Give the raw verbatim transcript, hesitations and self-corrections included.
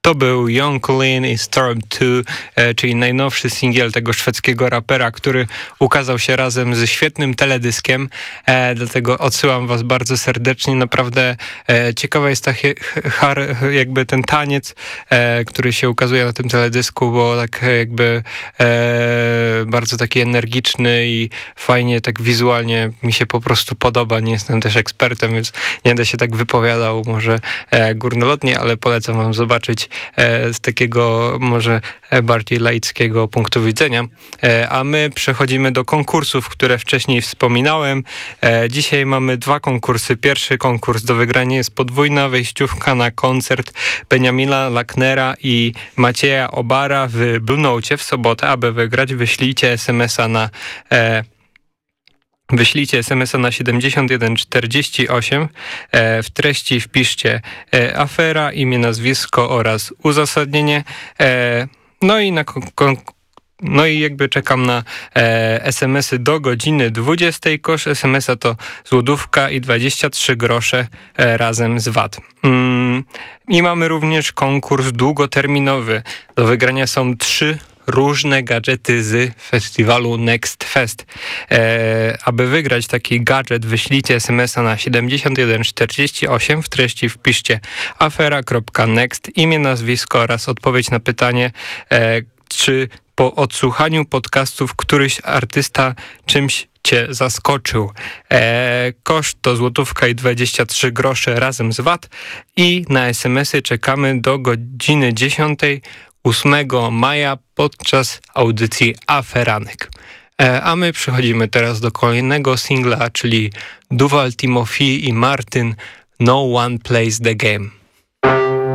To był Young Lean i Storm dwa, e, czyli najnowszy singiel tego szwedzkiego rapera, który ukazał się razem ze świetnym teledyskiem, e, dlatego odsyłam was bardzo serdecznie. Naprawdę e, ciekawa jest ta he, har, jakby ten taniec, e, który się ukazuje na tym teledysku, bo tak jakby e, bardzo taki energiczny i fajnie tak wizualnie mi się po prostu podoba. Nie jestem też ekspertem, więc nie będę się tak wypowiadał może e, górnolotnie, ale polecam wam zobaczyć z takiego może bardziej laickiego punktu widzenia. A my przechodzimy do konkursów, które wcześniej wspominałem. Dzisiaj mamy dwa konkursy. Pierwszy konkurs do wygrania jest podwójna wejściówka na koncert Benjamina Lacknera i Macieja Obara w Blue Note w sobotę. Aby wygrać, wyślijcie es em es a na e, Wyślijcie es em es a na siedemdziesiąt jeden czterdzieści osiem. E, w treści wpiszcie e, afera, imię, nazwisko oraz uzasadnienie. E, no i na kon- kon- No i jakby czekam na e, es em esy do godziny dwudziestej. Koszt es em es a to złotówka i dwadzieścia trzy grosze e, razem z V A T. Mm, I mamy również konkurs długoterminowy. Do wygrania są trzy różne gadżety z festiwalu Next Fest. E, aby wygrać taki gadżet, wyślijcie es em es a na siedemdziesiąt jeden czterdzieści osiem. W treści wpiszcie afera.next, imię, nazwisko oraz odpowiedź na pytanie, e, czy po odsłuchaniu podcastów któryś artysta czymś cię zaskoczył. E, koszt to złotówka i dwadzieścia trzy grosze razem z V A T i na es em esy czekamy do godziny dziesiątej ósmego maja podczas audycji Aferanek. E, a my przechodzimy teraz do kolejnego singla, czyli Duval Timothy i Martin No One Plays the Game.